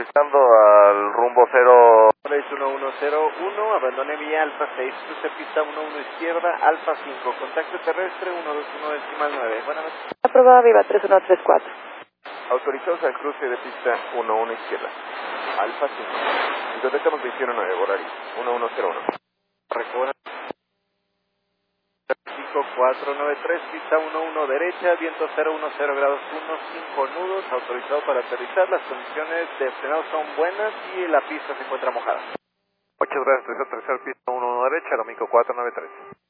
Estando al rumbo 0. 1101, abandone vía Alfa 6, cruce pista 11 izquierda, Alfa 5, contacto terrestre 121 decimal 9. Buenas noches. Aprobada Viva 3134. Autorizados al cruce de pista 11 izquierda, Alfa 5. Y contactamos 219, horario 1101. Recobra 5493, pista 11 derecha, viento 010 grados 5 nudos, autorizado para aterrizar. Las condiciones de frenado son buenas y la pista se encuentra mojada. Muchas gracias, autorizado pista 11 derecha, Lomico 493.